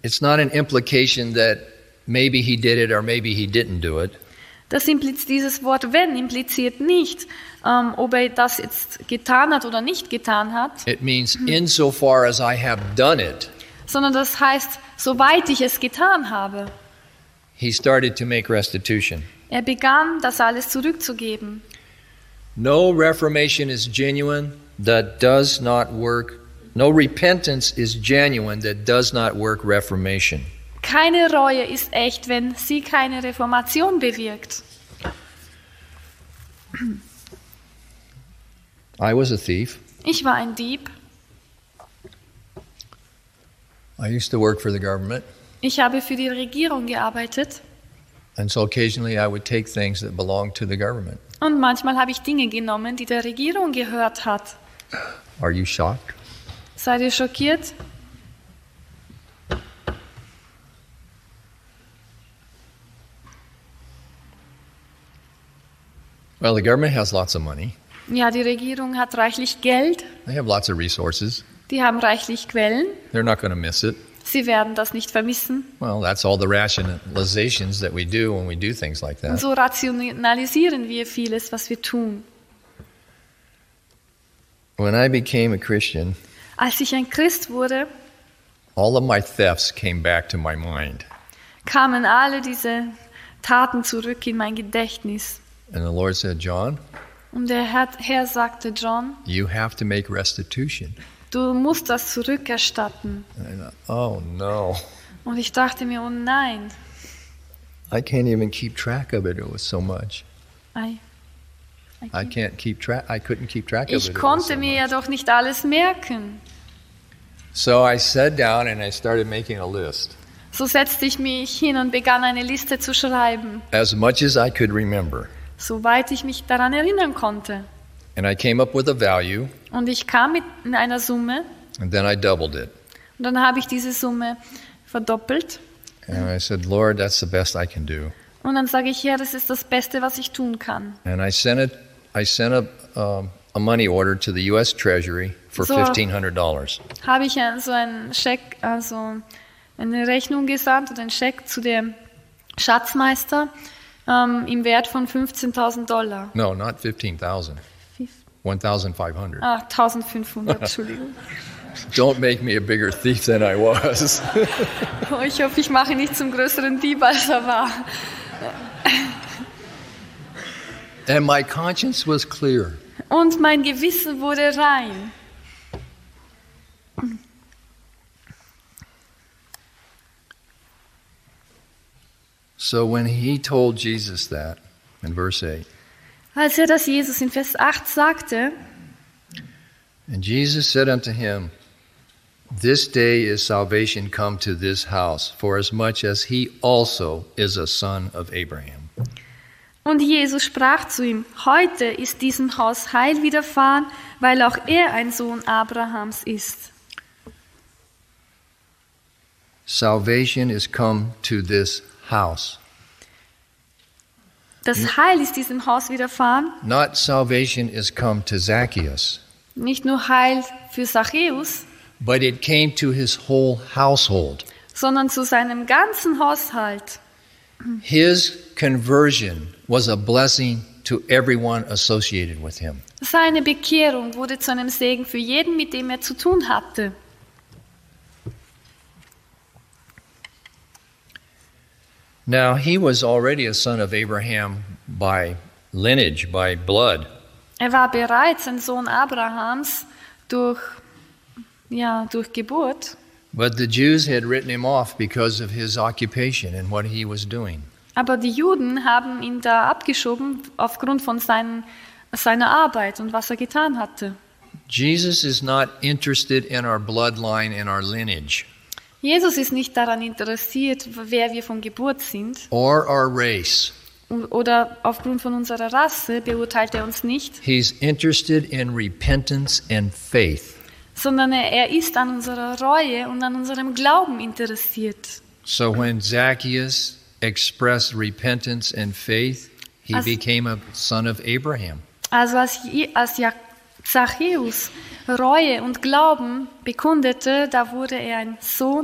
It's not an implication that maybe he did it or maybe he didn't do it. Dieses Wort wenn impliziert nicht, ob er das jetzt getan hat oder nicht getan hat. It means insofar as I have done it. Sondern das heißt, soweit ich es getan habe. He started to make restitution. Er begann, das alles zurückzugeben. No reformation is genuine that does not work. No repentance is genuine that does not work reformation. Keine Reue ist echt, wenn sie keine Reformation bewirkt. I was a thief. Ich war ein Dieb. I used to work for the government. Ich habe für die Regierung gearbeitet. And so occasionally I would take things that belonged to the government. Und manchmal habe ich Dinge genommen, die der Regierung gehört hat. Are you shocked? Seid ihr schockiert? Well, the government has lots of money. Ja, die Regierung hat reichlich Geld. They have lots of resources. Die haben reichlich Quellen. They're not going to miss it. Sie werden das nicht vermissen. Well, that's all the rationalizations that we do when we do things like Und that. so rationalisieren wir vieles, was wir tun. When I became a Christian, Als ich ein Christ wurde, all of my thefts came back to my mind. kamen alle diese Taten zurück in mein Gedächtnis. And the Lord said, John, Und der Herr sagte, John, you have to make restitution. du musst das zurückerstatten. And I thought, oh no, Und ich dachte mir, oh nein, I can't even keep track of it. It was so much. I couldn't keep track of it. ich It was so konnte mir ja much. doch nicht alles merken. So I sat down and I started making a list. So setzte ich mich hin und begann eine Liste zu schreiben, As much as I could remember. soweit ich mich daran erinnern konnte. And I came up with a value, Und ich kam mit in einer Summe and then I doubled it. und dann habe ich diese Summe verdoppelt. And I said, Lord, that's the best I can do. Und dann sage ich, Herr, das ist das Beste, was ich tun kann. And I sent a money order to the U.S. Treasury for So- $1,500. Habe ich so einen Scheck, also eine Rechnung gesandt oder einen Scheck zu dem Schatzmeister im Wert von $15.000. No, not 15,000. 1,500. 1.500, Entschuldigung. Don't make me a bigger thief than I was. Oh, ich hoffe, ich mache ihn nicht zum größeren Dieb, als er war. And my conscience was clear. Und mein Gewissen wurde rein. So when he told Jesus that in verse 8, Als das Jesus in Vers 8 sagte, and Jesus said unto him, This day is salvation come to this house, for as much as he also is a son of Abraham. und Jesus sprach zu ihm, heute ist diesem Haus Heil widerfahren, weil auch er ein Sohn Abrahams ist. Salvation is come to this house. Das Heil ist diesem Haus widerfahren, Not salvation is come to Zacchaeus, nicht nur Heil für Zachäus, but it came to his whole household. sondern zu seinem ganzen Haushalt. His conversion was a blessing to everyone associated with him. Seine Bekehrung wurde zu einem Segen für jeden, mit dem er zu tun hatte. Now, he was already a son of Abraham by lineage, by blood. Er war bereits ein Sohn Abrahams durch Geburt. But the Jews had written him off because of his occupation and what he was doing. Aber die Juden haben ihn da abgeschoben aufgrund von seiner Arbeit und was er getan hatte. Jesus is not interested in our bloodline and our lineage Jesus ist nicht daran interessiert, wer wir von Geburt sind or our race. oder aufgrund von unserer Rasse beurteilt er uns nicht, He's interested in repentance and faith. sondern er ist an unserer Reue und an unserem Glauben interessiert. So when Zacchaeus expressed repentance and faith, he As- became a son of Abraham. Also als Zachäus Reue und Glauben bekundete, da wurde er ein Sohn